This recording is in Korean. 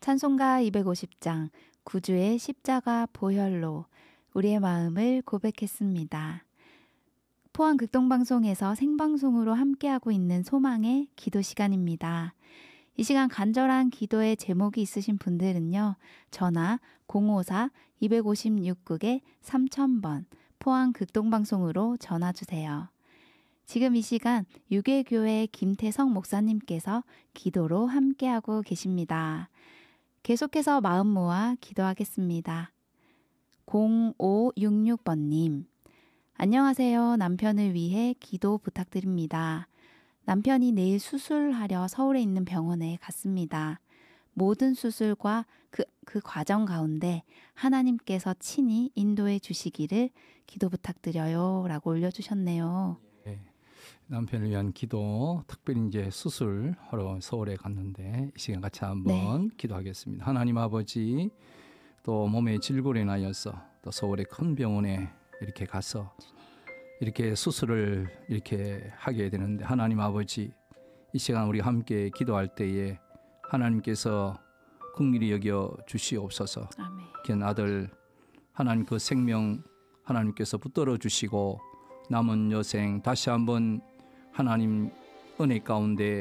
찬송가 250장 구주의 십자가 보혈로 우리의 마음을 고백했습니다. 포항 극동방송에서 생방송으로 함께하고 있는 소망의 기도 시간입니다. 이 시간 간절한 기도의 제목이 있으신 분들은요. 전화 054-256국에 3000번 포항 극동방송으로 전화주세요. 지금 이 시간 유괴교회 김태성 목사님께서 기도로 함께하고 계십니다. 계속해서 마음 모아 기도하겠습니다. 0566번님, 안녕하세요. 남편을 위해 기도 부탁드립니다. 남편이 내일 수술하려 서울에 있는 병원에 갔습니다. 모든 수술과 그 과정 가운데 하나님께서 친히 인도해 주시기를 기도 부탁드려요. 라고 올려주셨네요. 남편을 위한 기도, 특별히 이제 수술하러 서울에 갔는데 이 시간 같이 한번 기도하겠습니다. 하나님 아버지, 또 몸에 질고리 나여서 또 서울의 큰 병원에 이렇게 가서 이렇게 수술을 이렇게 하게 되는데 하나님 아버지, 이 시간 우리 함께 기도할 때에 하나님께서 긍휼히 여겨 주시옵소서. 아멘. 긴 아들 하나님 그 생명 하나님께서 붙들어 주시고 남은 여생 다시 한번 하나님 은혜 가운데